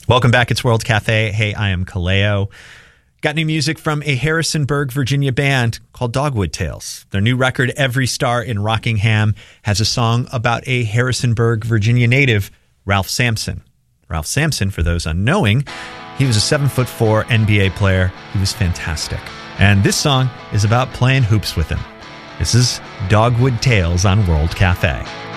Welcome back. It's World Cafe. Hey, I am Kaleo. Got new music from a Harrisonburg, Virginia band called Dogwood Tales. Their new record, Every Star in Rockingham, has a song about a Harrisonburg, Virginia native, Ralph Sampson. Ralph Sampson, for those unknowing, he was a 7'4" NBA player. He was fantastic. And this song is about playing hoops with him. This is Dogwood Tales on World Cafe.